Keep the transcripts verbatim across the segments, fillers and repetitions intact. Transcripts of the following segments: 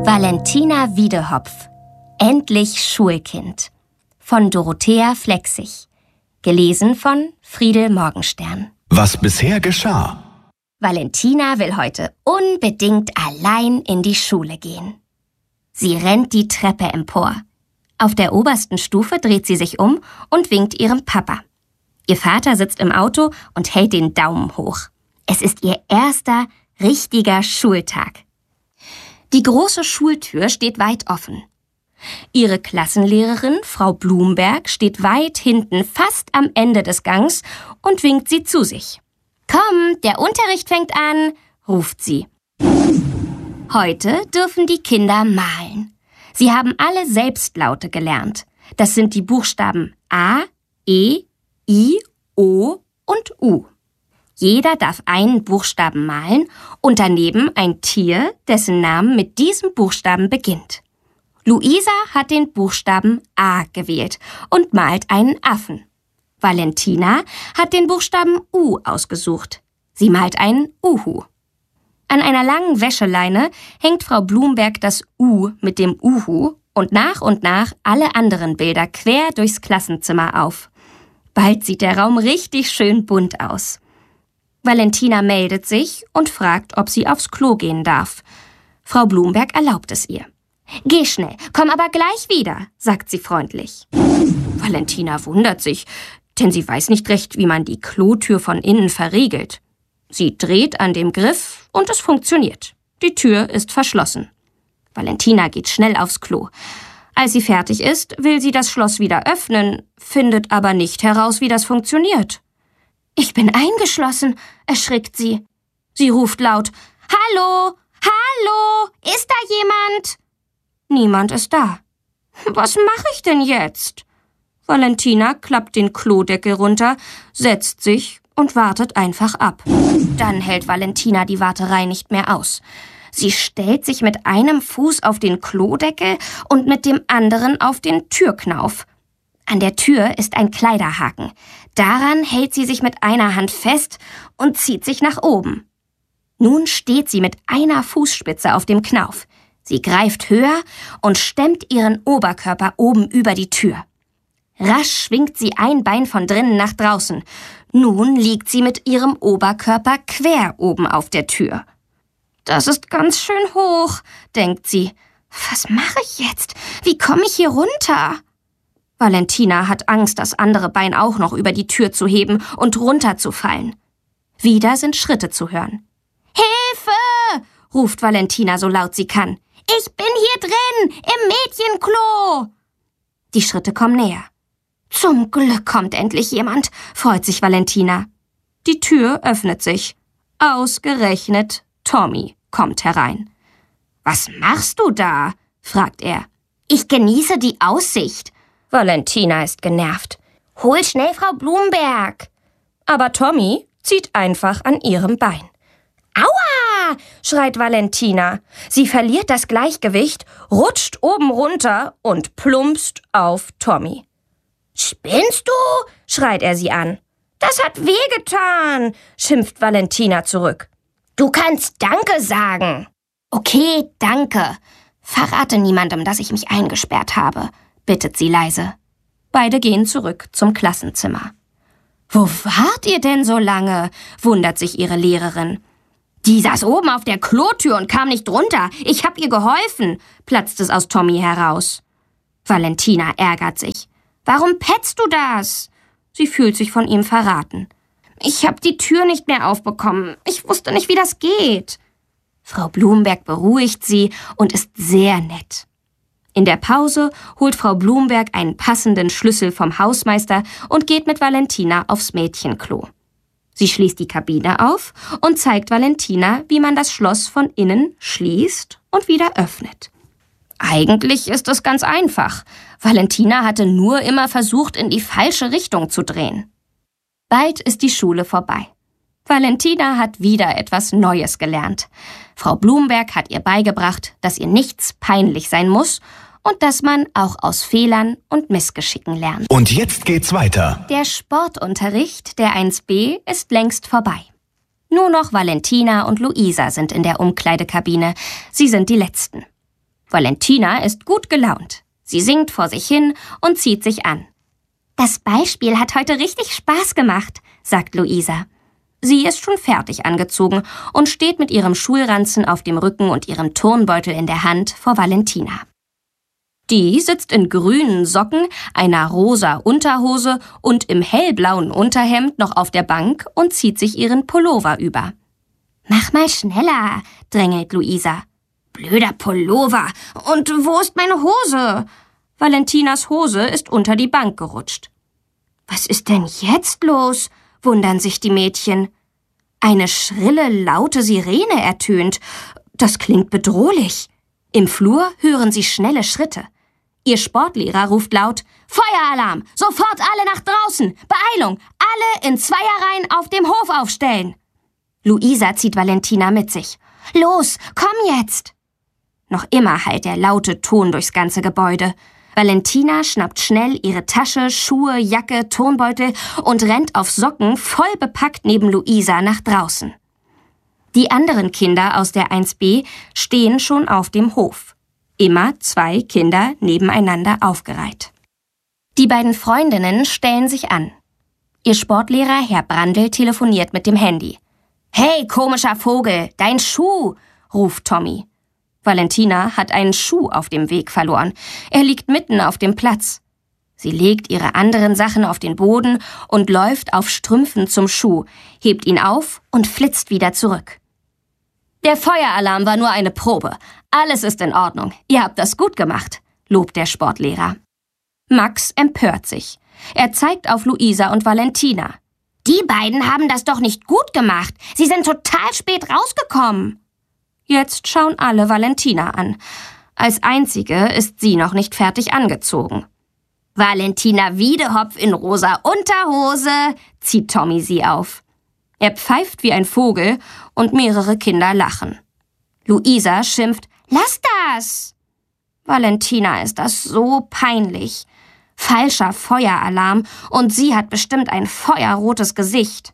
Valentina Wiedehopf. Endlich Schulkind. Von Dorothea Flechsig. Gelesen von Friedel Morgenstern. Was bisher geschah. Valentina will heute unbedingt allein in die Schule gehen. Sie rennt die Treppe empor. Auf der obersten Stufe dreht sie sich um und winkt ihrem Papa. Ihr Vater sitzt im Auto und hält den Daumen hoch. Es ist ihr erster richtiger Schultag. Die große Schultür steht weit offen. Ihre Klassenlehrerin, Frau Blumberg, steht weit hinten, fast am Ende des Gangs und winkt sie zu sich. »Komm, der Unterricht fängt an«, ruft sie. Heute dürfen die Kinder malen. Sie haben alle Selbstlaute gelernt. Das sind die Buchstaben A, E, I, O und U. Jeder darf einen Buchstaben malen und daneben ein Tier, dessen Name mit diesem Buchstaben beginnt. Luisa hat den Buchstaben A gewählt und malt einen Affen. Valentina hat den Buchstaben U ausgesucht. Sie malt einen Uhu. An einer langen Wäscheleine hängt Frau Blumberg das U mit dem Uhu und nach und nach alle anderen Bilder quer durchs Klassenzimmer auf. Bald sieht der Raum richtig schön bunt aus. Valentina meldet sich und fragt, ob sie aufs Klo gehen darf. Frau Blumberg erlaubt es ihr. »Geh schnell, komm aber gleich wieder«, sagt sie freundlich. Valentina wundert sich, denn sie weiß nicht recht, wie man die Klotür von innen verriegelt. Sie dreht an dem Griff und es funktioniert. Die Tür ist verschlossen. Valentina geht schnell aufs Klo. Als sie fertig ist, will sie das Schloss wieder öffnen, findet aber nicht heraus, wie das funktioniert. »Ich bin eingeschlossen«, erschrickt sie. Sie ruft laut, »Hallo, hallo, ist da jemand?« Niemand ist da. Was mache ich denn jetzt? Valentina klappt den Klodeckel runter, setzt sich und wartet einfach ab. Dann hält Valentina die Warterei nicht mehr aus. Sie stellt sich mit einem Fuß auf den Klodeckel und mit dem anderen auf den Türknauf. An der Tür ist ein Kleiderhaken. Daran hält sie sich mit einer Hand fest und zieht sich nach oben. Nun steht sie mit einer Fußspitze auf dem Knauf. Sie greift höher und stemmt ihren Oberkörper oben über die Tür. Rasch schwingt sie ein Bein von drinnen nach draußen. Nun liegt sie mit ihrem Oberkörper quer oben auf der Tür. »Das ist ganz schön hoch«, denkt sie. »Was mache ich jetzt? Wie komme ich hier runter?« Valentina hat Angst, das andere Bein auch noch über die Tür zu heben und runterzufallen. Wieder sind Schritte zu hören. »Hilfe!« ruft Valentina so laut sie kann. »Ich bin hier drin, im Mädchenklo!« Die Schritte kommen näher. »Zum Glück kommt endlich jemand«, freut sich Valentina. Die Tür öffnet sich. Ausgerechnet Tommy kommt herein. »Was machst du da?« fragt er. »Ich genieße die Aussicht.« Valentina ist genervt. »Hol schnell Frau Blumberg!« Aber Tommy zieht einfach an ihrem Bein. »Aua!« schreit Valentina. Sie verliert das Gleichgewicht, rutscht oben runter und plumpst auf Tommy. »Spinnst du?« schreit er sie an. »Das hat wehgetan«, schimpft Valentina zurück. »Du kannst Danke sagen.« »Okay, danke. Verrate niemandem, dass ich mich eingesperrt habe«, bittet sie leise. Beide gehen zurück zum Klassenzimmer. »Wo wart ihr denn so lange?« wundert sich ihre Lehrerin. »Die saß oben auf der Klotür und kam nicht runter. Ich hab ihr geholfen«, platzt es aus Tommy heraus. Valentina ärgert sich. »Warum petzt du das?« Sie fühlt sich von ihm verraten. »Ich hab die Tür nicht mehr aufbekommen. Ich wusste nicht, wie das geht.« Frau Blumberg beruhigt sie und ist sehr nett. In der Pause holt Frau Blumberg einen passenden Schlüssel vom Hausmeister und geht mit Valentina aufs Mädchenklo. Sie schließt die Kabine auf und zeigt Valentina, wie man das Schloss von innen schließt und wieder öffnet. Eigentlich ist es ganz einfach. Valentina hatte nur immer versucht, in die falsche Richtung zu drehen. Bald ist die Schule vorbei. Valentina hat wieder etwas Neues gelernt. Frau Blumberg hat ihr beigebracht, dass ihr nichts peinlich sein muss und dass man auch aus Fehlern und Missgeschicken lernt. Und jetzt geht's weiter. Der Sportunterricht der eins b ist längst vorbei. Nur noch Valentina und Luisa sind in der Umkleidekabine. Sie sind die Letzten. Valentina ist gut gelaunt. Sie singt vor sich hin und zieht sich an. »Das Beispiel hat heute richtig Spaß gemacht«, sagt Luisa. Sie ist schon fertig angezogen und steht mit ihrem Schulranzen auf dem Rücken und ihrem Turnbeutel in der Hand vor Valentina. Die sitzt in grünen Socken, einer rosa Unterhose und im hellblauen Unterhemd noch auf der Bank und zieht sich ihren Pullover über. »Mach mal schneller«, drängelt Luisa. »Blöder Pullover! Und wo ist meine Hose?« Valentinas Hose ist unter die Bank gerutscht. »Was ist denn jetzt los?« wundern sich die Mädchen. Eine schrille, laute Sirene ertönt. Das klingt bedrohlich. Im Flur hören sie schnelle Schritte. Ihr Sportlehrer ruft laut, »Feueralarm! Sofort alle nach draußen! Beeilung! Alle in Zweierreihen auf dem Hof aufstellen!« Luisa zieht Valentina mit sich. »Los, komm jetzt!« Noch immer hallt der laute Ton durchs ganze Gebäude. Valentina schnappt schnell ihre Tasche, Schuhe, Jacke, Turnbeutel und rennt auf Socken voll bepackt neben Luisa nach draußen. Die anderen Kinder aus der eins b stehen schon auf dem Hof. Immer zwei Kinder nebeneinander aufgereiht. Die beiden Freundinnen stellen sich an. Ihr Sportlehrer Herr Brandl telefoniert mit dem Handy. »Hey, komischer Vogel, dein Schuh«, ruft Tommy. Valentina hat einen Schuh auf dem Weg verloren. Er liegt mitten auf dem Platz. Sie legt ihre anderen Sachen auf den Boden und läuft auf Strümpfen zum Schuh, hebt ihn auf und flitzt wieder zurück. »Der Feueralarm war nur eine Probe. Alles ist in Ordnung. Ihr habt das gut gemacht«, lobt der Sportlehrer. Max empört sich. Er zeigt auf Luisa und Valentina. »Die beiden haben das doch nicht gut gemacht. Sie sind total spät rausgekommen.« Jetzt schauen alle Valentina an. Als einzige ist sie noch nicht fertig angezogen. »Valentina Wiedehopf in rosa Unterhose«, zieht Tommy sie auf. Er pfeift wie ein Vogel und mehrere Kinder lachen. Luisa schimpft, »Lass das!« Valentina ist das so peinlich. Falscher Feueralarm und sie hat bestimmt ein feuerrotes Gesicht.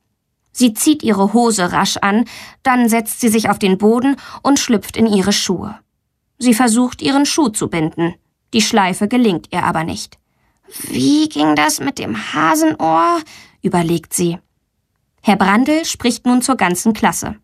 Sie zieht ihre Hose rasch an, dann setzt sie sich auf den Boden und schlüpft in ihre Schuhe. Sie versucht, ihren Schuh zu binden. Die Schleife gelingt ihr aber nicht. »Wie ging das mit dem Hasenohr?«, überlegt sie. Herr Brandl spricht nun zur ganzen Klasse.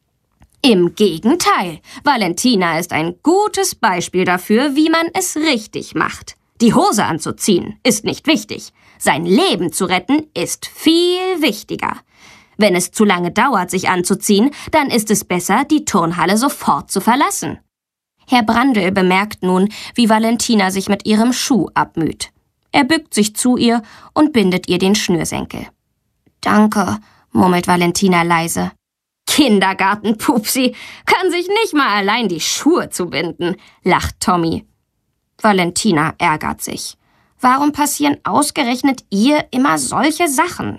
»Im Gegenteil, Valentina ist ein gutes Beispiel dafür, wie man es richtig macht. Die Hose anzuziehen ist nicht wichtig. Sein Leben zu retten ist viel wichtiger. Wenn es zu lange dauert, sich anzuziehen, dann ist es besser, die Turnhalle sofort zu verlassen.« Herr Brandl bemerkt nun, wie Valentina sich mit ihrem Schuh abmüht. Er bückt sich zu ihr und bindet ihr den Schnürsenkel. »Danke«, murmelt Valentina leise. »Kindergartenpupsi kann sich nicht mal allein die Schuhe zubinden«, lacht Tommy. Valentina ärgert sich. Warum passieren ausgerechnet ihr immer solche Sachen?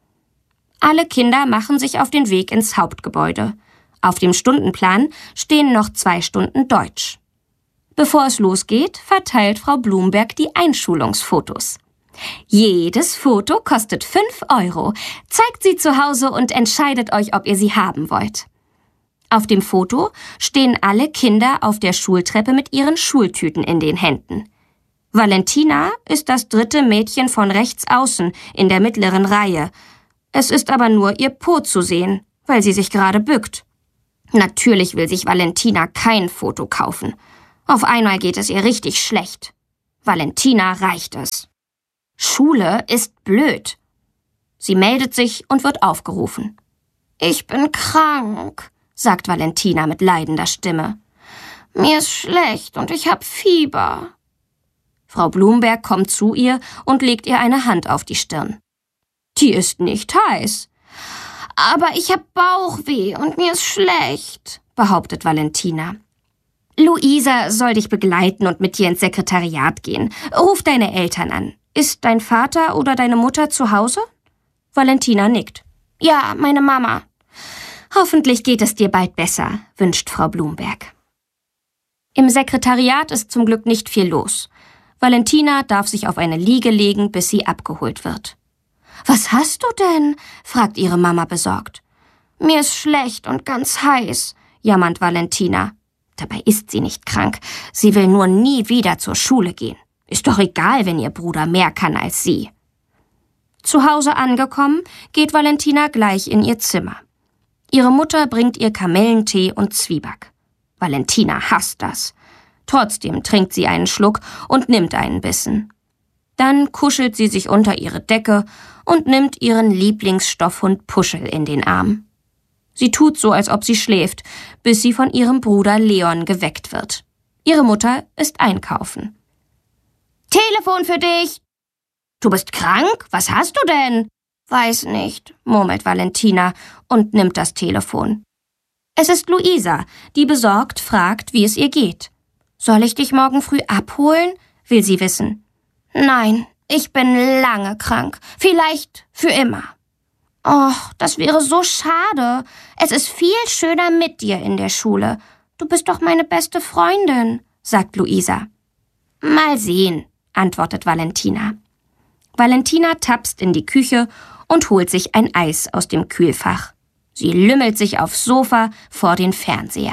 Alle Kinder machen sich auf den Weg ins Hauptgebäude. Auf dem Stundenplan stehen noch zwei Stunden Deutsch. Bevor es losgeht, verteilt Frau Blumberg die Einschulungsfotos. Jedes Foto kostet fünf Euro. Zeigt sie zu Hause und entscheidet euch, ob ihr sie haben wollt. Auf dem Foto stehen alle Kinder auf der Schultreppe mit ihren Schultüten in den Händen. Valentina ist das dritte Mädchen von rechts außen in der mittleren Reihe. Es ist aber nur ihr Po zu sehen, weil sie sich gerade bückt. Natürlich will sich Valentina kein Foto kaufen. Auf einmal geht es ihr richtig schlecht. Valentina reicht es. Schule ist blöd. Sie meldet sich und wird aufgerufen. »Ich bin krank«, sagt Valentina mit leidender Stimme. »Mir ist schlecht und ich hab Fieber.« Frau Blumberg kommt zu ihr und legt ihr eine Hand auf die Stirn. »Die ist nicht heiß.« »Aber ich hab Bauchweh und mir ist schlecht«, behauptet Valentina. »Luisa soll dich begleiten und mit dir ins Sekretariat gehen. Ruf deine Eltern an. Ist dein Vater oder deine Mutter zu Hause?« Valentina nickt. »Ja, meine Mama.« »Hoffentlich geht es dir bald besser«, wünscht Frau Blumberg. Im Sekretariat ist zum Glück nicht viel los. Valentina darf sich auf eine Liege legen, bis sie abgeholt wird. »Was hast du denn?« fragt ihre Mama besorgt. »Mir ist schlecht und ganz heiß«, jammert Valentina. Dabei ist sie nicht krank. Sie will nur nie wieder zur Schule gehen. Ist doch egal, wenn ihr Bruder mehr kann als sie. Zu Hause angekommen, geht Valentina gleich in ihr Zimmer. Ihre Mutter bringt ihr Kamillentee und Zwieback. Valentina hasst das. Trotzdem trinkt sie einen Schluck und nimmt einen Bissen. Dann kuschelt sie sich unter ihre Decke und nimmt ihren Lieblingsstoffhund Puschel in den Arm. Sie tut so, als ob sie schläft, bis sie von ihrem Bruder Leon geweckt wird. Ihre Mutter ist einkaufen. »Telefon für dich!« »Du bist krank? Was hast du denn?« »Weiß nicht«, murmelt Valentina und nimmt das Telefon. Es ist Luisa, die besorgt fragt, wie es ihr geht. »Soll ich dich morgen früh abholen?« will sie wissen. »Nein, ich bin lange krank. Vielleicht für immer.« »Och, das wäre so schade. Es ist viel schöner mit dir in der Schule. Du bist doch meine beste Freundin«, sagt Luisa. »Mal sehen«, antwortet Valentina. Valentina tapst in die Küche und holt sich ein Eis aus dem Kühlfach. Sie lümmelt sich aufs Sofa vor den Fernseher.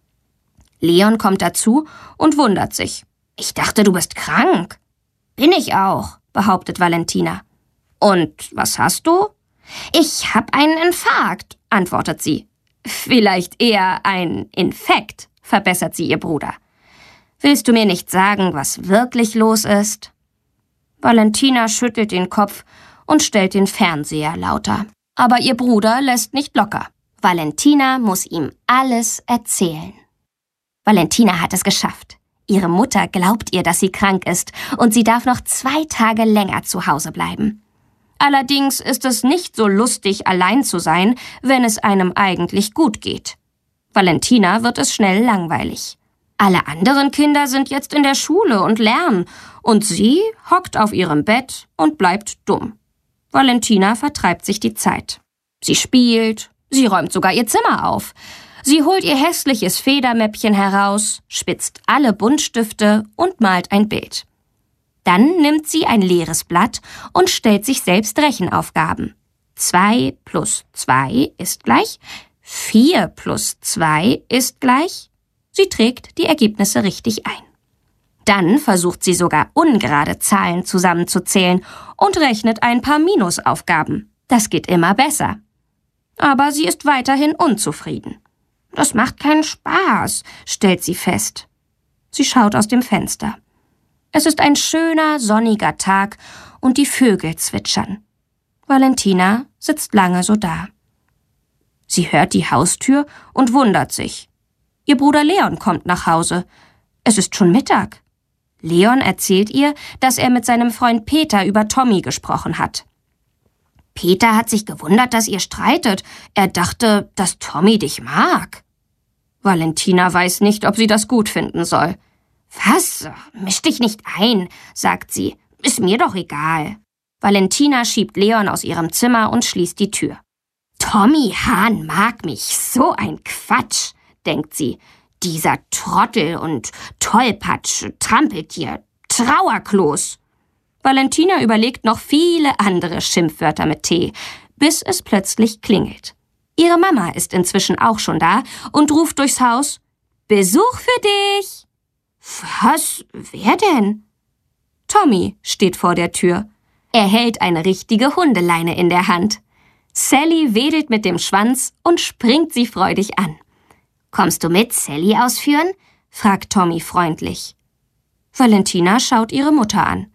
Leon kommt dazu und wundert sich. »Ich dachte, du bist krank.« »Bin ich auch«, behauptet Valentina. »Und was hast du?« »Ich hab einen Infarkt«, antwortet sie. »Vielleicht eher ein Infekt«, verbessert sie ihr Bruder. »Willst du mir nicht sagen, was wirklich los ist?« Valentina schüttelt den Kopf und stellt den Fernseher lauter. Aber ihr Bruder lässt nicht locker. Valentina muss ihm alles erzählen. Valentina hat es geschafft. Ihre Mutter glaubt ihr, dass sie krank ist und sie darf noch zwei Tage länger zu Hause bleiben. Allerdings ist es nicht so lustig, allein zu sein, wenn es einem eigentlich gut geht. Valentina wird es schnell langweilig. Alle anderen Kinder sind jetzt in der Schule und lernen, und sie hockt auf ihrem Bett und bleibt dumm. Valentina vertreibt sich die Zeit. Sie spielt, sie räumt sogar ihr Zimmer auf. Sie holt ihr hässliches Federmäppchen heraus, spitzt alle Buntstifte und malt ein Bild. Dann nimmt sie ein leeres Blatt und stellt sich selbst Rechenaufgaben. Zwei plus zwei ist gleich, vier plus zwei ist gleich. Sie trägt die Ergebnisse richtig ein. Dann versucht sie sogar ungerade Zahlen zusammenzuzählen und rechnet ein paar Minusaufgaben. Das geht immer besser. Aber sie ist weiterhin unzufrieden. Das macht keinen Spaß, stellt sie fest. Sie schaut aus dem Fenster. Es ist ein schöner, sonniger Tag und die Vögel zwitschern. Valentina sitzt lange so da. Sie hört die Haustür und wundert sich. Ihr Bruder Leon kommt nach Hause. Es ist schon Mittag. Leon erzählt ihr, dass er mit seinem Freund Peter über Tommy gesprochen hat. Peter hat sich gewundert, dass ihr streitet. Er dachte, dass Tommy dich mag. Valentina weiß nicht, ob sie das gut finden soll. Was? Misch dich nicht ein, sagt sie. Ist mir doch egal. Valentina schiebt Leon aus ihrem Zimmer und schließt die Tür. Tommy Hahn mag mich, so ein Quatsch, denkt sie. Dieser Trottel und Tollpatsch, Trampeltier, Trauerkloß. Valentina überlegt noch viele andere Schimpfwörter mit T, bis es plötzlich klingelt. Ihre Mama ist inzwischen auch schon da und ruft durchs Haus, »Besuch für dich!« »Was? Wer denn?« Tommy steht vor der Tür. Er hält eine richtige Hundeleine in der Hand. Sally wedelt mit dem Schwanz und springt sie freudig an. »Kommst du mit, Sally ausführen?« fragt Tommy freundlich. Valentina schaut ihre Mutter an.